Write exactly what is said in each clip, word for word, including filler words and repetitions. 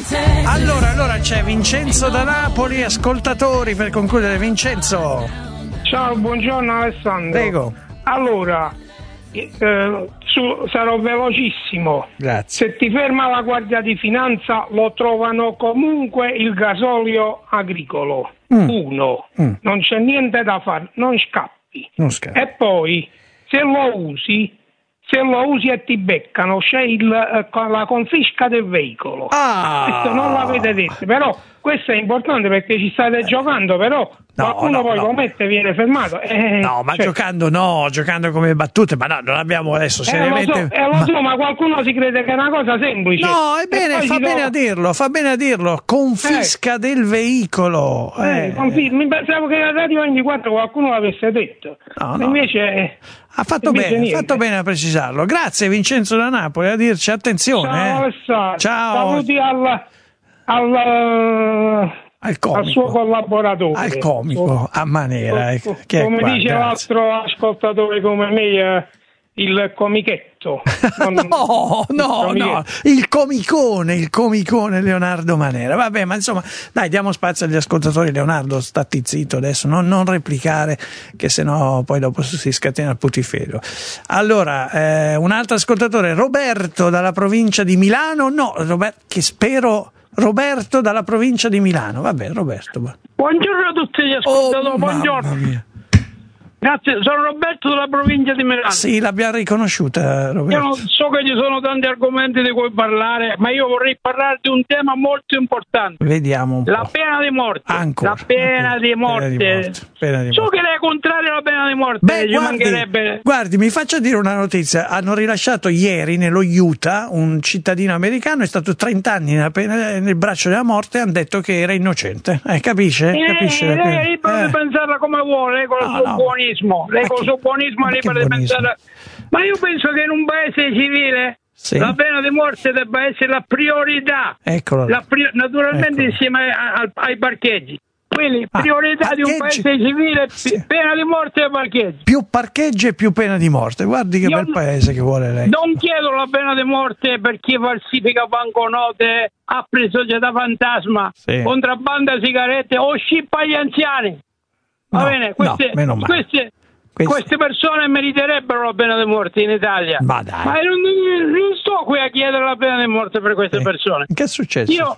Allora, allora c'è Vincenzo da Napoli, ascoltatori per concludere. Vincenzo. Ciao, buongiorno Alessandro. Prego. Allora, eh, su, sarò velocissimo. Grazie. Se ti ferma la Guardia di Finanza lo trovano comunque il gasolio agricolo. Mm. Uno, mm. non c'è niente da fare, non scappi. Non scappi. E poi, se lo usi... Se lo usi e ti beccano, c'è il, la confisca del veicolo. Ah. Questo non l'avete detto, però questo è importante perché ci state giocando, però no, qualcuno no, poi no. lo mette e viene fermato. Eh, no, ma cioè... giocando no, giocando come battute, ma no, non abbiamo adesso seriamente... Eh, lo so, eh, lo ma... so, ma qualcuno si crede che è una cosa semplice. No, è bene, fa bene do... a dirlo, fa bene a dirlo, confisca eh. del veicolo. Eh, eh. confis- mi pensavo che a Radio ventiquattro qualcuno l'avesse detto. No, no. Invece... Ha fatto bene, ha fatto bene a precisarlo. Grazie Vincenzo da Napoli a dirci attenzione. Ciao, eh. Ciao. Saluti al, al, al, al suo collaboratore. Al comico, a maniera. Co- che come qua, dice grazie. l'altro ascoltatore come me, eh, il comichetto. Non, no, no, no, il comicone, il comicone Leonardo Manera. Vabbè, ma insomma, dai, diamo spazio agli ascoltatori. Leonardo, stati zitto adesso, non, non replicare, che sennò poi dopo si scatena il putiferio. Allora, eh, un altro ascoltatore, Roberto dalla provincia di Milano. No, Robert, che spero... Roberto dalla provincia di Milano. Vabbè, Roberto. Buongiorno a tutti gli ascoltatori. Oh, buongiorno. Mamma mia. Grazie, sono Roberto della provincia di Milano. Sì, l'abbiamo riconosciuta, Roberto. Io so che ci sono tanti argomenti di cui parlare, ma io vorrei parlare di un tema molto importante. Vediamo un po'. La pena di morte. Ancora. La pena di morte. Pena di morte. Pena di so morte. che lei è contrario alla pena di morte. Beh, ci guardi, mancherebbe... guardi, mi faccia dire una notizia. Hanno rilasciato ieri nello Utah un cittadino americano, è stato trenta anni nella pena, nel braccio della morte, e hanno detto che era innocente. Eh, capisce? Eh, Capisce? lei è libero eh. di pensarla come vuole, lei con il No, suo no. buonismo. Lei Ma con il che- suo buonismo è ma che libero di buonismo? pensare. Ma io penso che in un paese civile Sì. la pena di morte debba essere la priorità. Eccolo là. La pri- naturalmente Eccolo. insieme a- a- ai parcheggi. Quindi Ah, priorità di un parcheggi. paese civile, p- Sì. pena di morte e parcheggi. Più parcheggi e più pena di morte. Guardi che Io bel paese che vuole lei. Non chiedo la pena di morte per chi falsifica banconote, apre società fantasma, Sì. contrabbanda sigarette o scippa gli anziani. Va No, bene? Queste, no, meno male. queste, Questi- queste persone meriterebbero la pena di morte in Italia. Ma dai. Ma non, non sto qui a chiedere la pena di morte per queste Eh, persone. Che è successo? Io-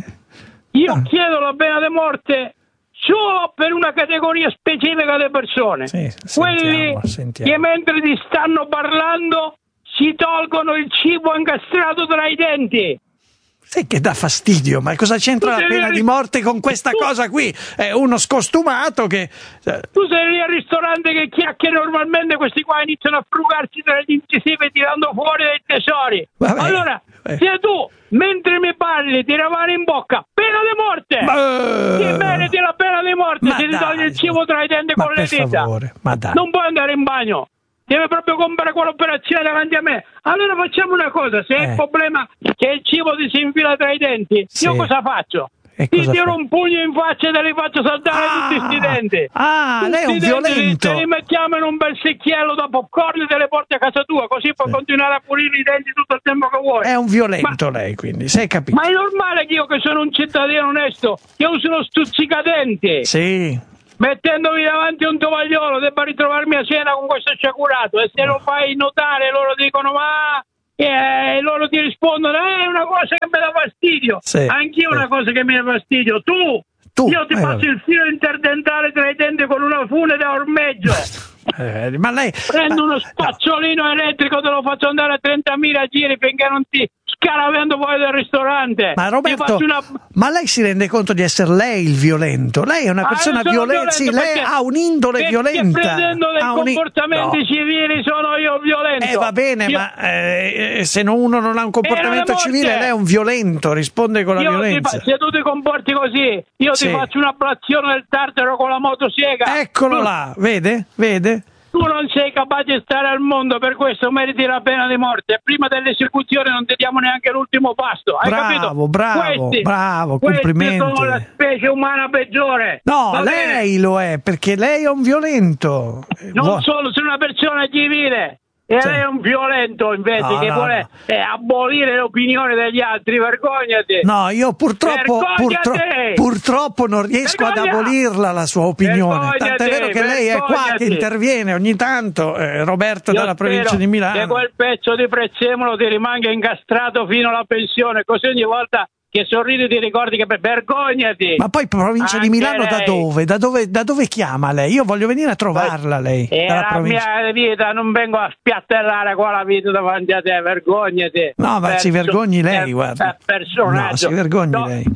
Io Ah. chiedo la pena di morte solo per una categoria specifica di persone. Sì, Quelli sentiamo, sentiamo. che mentre ti stanno parlando si tolgono il cibo incastrato tra i denti. Sai che dà fastidio, ma cosa c'entra Tu la sei pena lì- di morte con questa tu- cosa qui? È uno scostumato che... Tu sei lì al ristorante che chiacchiera normalmente, questi qua iniziano a frugarsi tra gli incisivi tirando fuori dei tesori. Vabbè, allora, eh. se tu, mentre mi parli, ti ravani in bocca, pena di morte! Ma- Ti meriti la pena di morte Ma se ti dai, togli il cibo tra i denti ma con le per dita. favore, ma dai. Non puoi andare in bagno. Deve proprio compiere quell'operazione davanti a me. Allora facciamo una cosa, se Eh. il problema è che il cibo ti si infila tra i denti, Sì. io cosa faccio? E Ti cosa tiro fa? un pugno in faccia e te li faccio saltare tutti sti denti. Ah, Tutti lei è un i denti li- violento. Te li mettiamo in un bel secchiello da popcorn e te li porti a casa tua, così puoi continuare a pulire i denti tutto il tempo che vuoi. È un violento lei, quindi, sai capito? Ma è normale che io, che sono un cittadino onesto, che uso uno stuzzicadenti, Sì. mettendomi davanti un tovagliolo, debba ritrovarmi a cena con questo sciacurato, e se lo fai notare loro dicono ma... E loro ti rispondono è una cosa che mi dà fastidio. Sì, Anch'io sì. una cosa che mi dà fastidio. Tu, Tu, io ti eh, passo vabbè. il filo interdentale tra i denti con una fune da ormeggio. Eh, ma lei... Prendo ma- uno spacciolino elettrico, te lo faccio andare a trentamila giri finché non ti scaravento fuori dal ristorante. Ma Ti Roberto, faccio una... ma lei si rende conto di essere lei il violento? Lei è una Ah, persona io sono violenta, sì, lei perché- ha un'indole perché violenta. prendendo dei Ha un- comportamenti No. civili sono io violento. Eh va bene, Io- ma eh, se non- uno non ha un comportamento morte. civile, lei è un violento, risponde con la Io ti violenza. fa- se tu ti comporti così, io Sì. ti faccio un'ablazione del tartaro con la motosega. Eccolo tu, là, vede? Vede? Tu non sei capace di stare al mondo, per questo meriti la pena di morte. Prima dell'esecuzione non ti diamo neanche l'ultimo pasto. Hai Bravo, capito? bravo, Questi- bravo, questi complimenti. sono la specie umana peggiore. No, Va lei bene? lo è, perché lei è un violento. Non Vuo- solo, sono una persona civile. E sì. lei è un violento invece no, che no, vuole no. Eh, abolire le opinioni degli altri, vergognati. No, io purtroppo purtro- purtroppo non riesco Vergogna! ad abolirla la sua opinione. Vergognati, Tant'è vero che lei è qua che interviene ogni tanto, eh, Roberto Io dalla provincia di Milano. Che quel pezzo di prezzemolo ti rimanga incastrato fino alla pensione, così ogni volta che sorridi ti ricordi che vergognati. Ma poi provincia Anche di Milano lei. da dove? Da dove? Da dove chiama lei? Io voglio venire a trovarla lei. E dalla la provincia. mia vita non vengo a spiattellare qua la vita davanti a te, vergognati. No, ma Perso- si vergogni lei, per- guarda. per personaggio. No, si vergogni No. lei.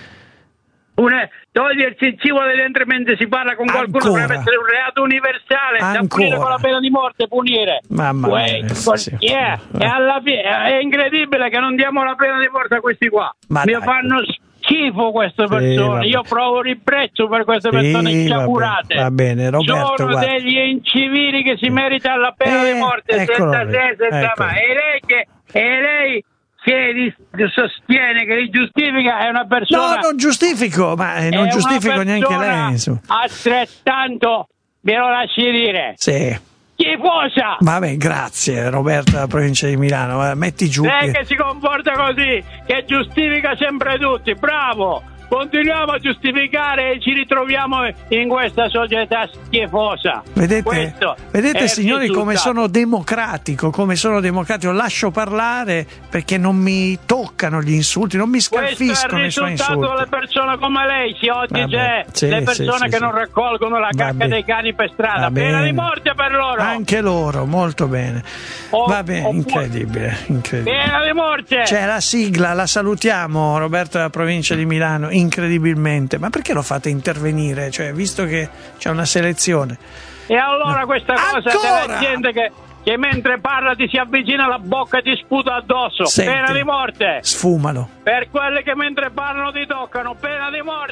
Una, togliersi il cibo delle dentro mentre si parla con qualcuno Ancora. dovrebbe essere un reato universale da Ancora. punire con la pena di morte, punire. Mamma Uè, mia, con- sì. yeah, e alla fine è incredibile che non diamo la pena di morte a questi qua. Ma Mi dai. fanno schifo queste persone. vabbè. Io provo ribrezzo per queste Sì, persone va sciagurate. bene, va bene, Roberto, Sono guarda. degli incivili che si meritano la pena Eh, di morte eccolo senza lì, se, senza eccolo. ma. E lei che e lei che li sostiene, che li giustifica, è una persona. No, non giustifico, ma eh, non è giustifico una neanche persona lei. Su. Altrettanto, me lo lasci dire, Sì. schifosa. Vabbè, grazie Roberto dalla provincia di Milano. Eh, metti giù. Lei che- che si comporta così, che giustifica sempre tutti, bravo. Continuiamo a giustificare e ci ritroviamo in questa società schifosa. Vedete, Questo vedete è il signori come risultato. sono democratico, come sono democratico, lascio parlare perché non mi toccano gli insulti, non mi Questo è scalfiscono il i suoi risultato insulti. delle persone come lei. Sì, oggi Vabbè, c'è sì, le sì, persone sì, che sì. non raccolgono la cacca Vabbè. dei cani per strada. Va Pena bene. di morte per loro. Anche loro, molto bene. O- Va bene, oppure- incredibile, incredibile. Pena di morte. C'è la sigla, la salutiamo Roberto della provincia di Milano, incredibilmente. Ma perché lo fate intervenire? Cioè, visto che c'è una selezione. E allora questa cosa Ancora? della gente che, che mentre parla ti si avvicina alla bocca e ti sputa addosso. Senti. Pena di morte. Sfumalo. Per quelli che mentre parlano ti toccano. Pena di morte.